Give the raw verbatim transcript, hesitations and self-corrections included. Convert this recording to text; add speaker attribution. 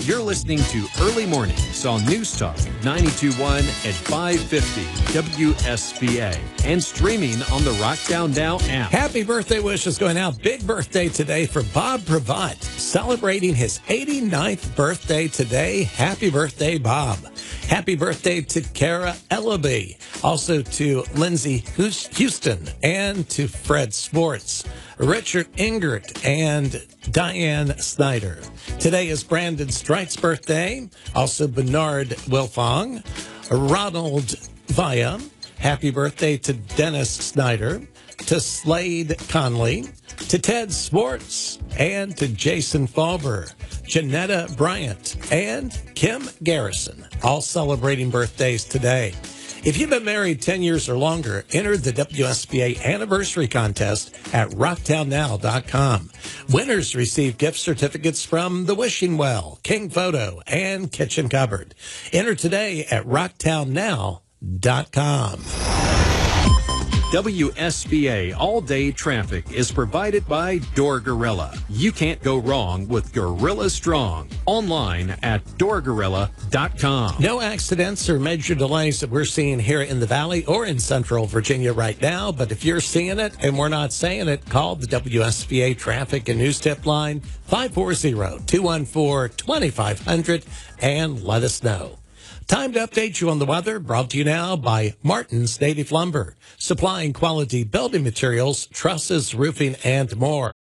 Speaker 1: You're listening to Early Mornings on News Talk ninety-two point one at five fifty W S B A and streaming on the Rocktown Now app.
Speaker 2: Happy birthday wishes going out. Big birthday today for Bob Pravat, celebrating his eighty-ninth birthday today. Happy birthday, Bob. Happy birthday to Kara Ellaby, also to Lindsay Houston, and to Fred Sports, Richard Ingert, and Diane Snyder. Today is Brandon Strite's birthday, also Bernard Wilfong, Ronald Vaya. Happy birthday to Dennis Snyder, to Slade Conley, to Ted Sports, and to Jason Falber, Janetta Bryant, and Kim Garrison, all celebrating birthdays today. If you've been married ten years or longer, enter the W S B A Anniversary Contest at rocktown now dot com. Winners receive gift certificates from The Wishing Well, King Photo, and Kitchen Cupboard. Enter today at rocktown now dot com.
Speaker 1: W S B A all-day traffic is provided by Door Gorilla. You can't go wrong with Gorilla Strong. Online at door gorilla dot com.
Speaker 2: No accidents or major delays that we're seeing here in the Valley or in Central Virginia right now, but if you're seeing it and we're not saying it, call the W S B A Traffic and News Tip line five four zero, two one four, two five zero zero and let us know. Time to update you on the weather, brought to you now by Martin's Native Lumber, supplying quality building materials, trusses, roofing, and more.